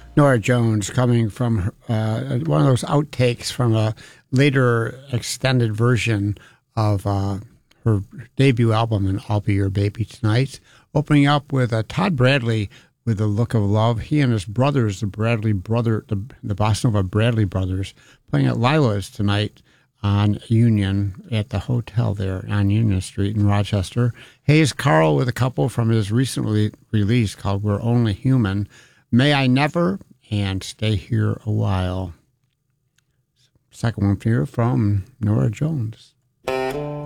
Nora Jones coming from one of those outtakes from a later extended version of her debut album, and I'll Be Your Baby Tonight. Opening up with Todd Bradley with The Look of Love. He and his brothers, the Bossa Nova Bradley brothers, playing at Lila's tonight on Union at the hotel there on Union Street in Rochester. Hayes Carl with a couple from his recently release called We're Only Human. May I Never and Stay Here a While. Second one here from Nora Jones.